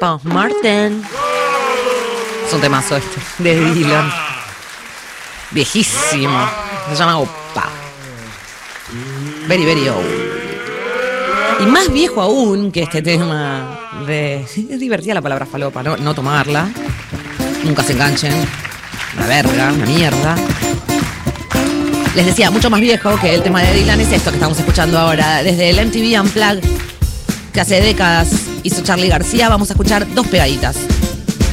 Opa Martin. Es un temazo este, de Dylan. Viejísimo. Se llama Opa. Very, very old. Y más viejo aún que este tema de... Es divertida la palabra falopa, no tomarla. Nunca se enganchen. Una verga, una mierda. Les decía, mucho más viejo que el tema de Dylan es esto que estamos escuchando ahora. Desde el MTV Unplugged, que hace décadas hizo Charly García, vamos a escuchar dos pegaditas.